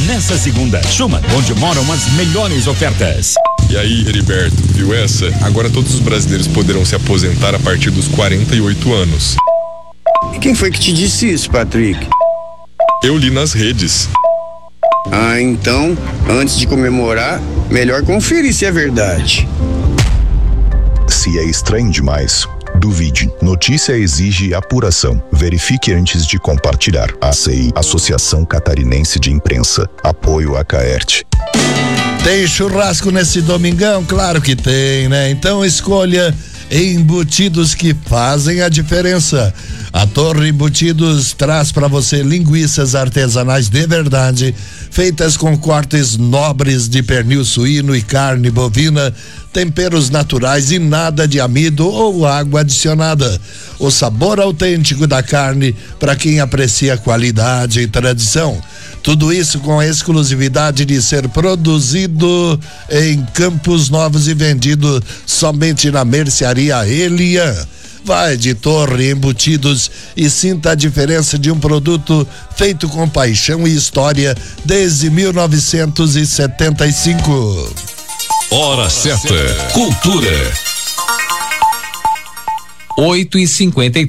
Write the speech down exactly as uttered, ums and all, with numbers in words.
nessa segunda. Schumann, onde moram as melhores ofertas. E aí, Heriberto, viu essa? Agora todos os brasileiros poderão se aposentar a partir dos quarenta e oito anos. E quem foi que te disse isso, Patrick? Eu li nas redes. Ah, então, antes de comemorar, melhor conferir se é verdade. Se é estranho demais, duvide. Notícia exige apuração. Verifique antes de compartilhar. A C I, Associação Catarinense de Imprensa. Apoio a Caert. Tem churrasco nesse domingão? Claro que tem, né? Então escolha embutidos que fazem a diferença. A Torre Embutidos traz para você linguiças artesanais de verdade, feitas com cortes nobres de pernil suíno e carne bovina, temperos naturais e nada de amido ou água adicionada. O sabor autêntico da carne para quem aprecia qualidade e tradição. Tudo isso com a exclusividade de ser produzido em Campos Novos e vendido somente na mercearia Elian. Vai de Torre Embutidos e sinta a diferença de um produto feito com paixão e história desde mil novecentos e setenta e cinco. Hora certa. Cultura. oito e cinquenta e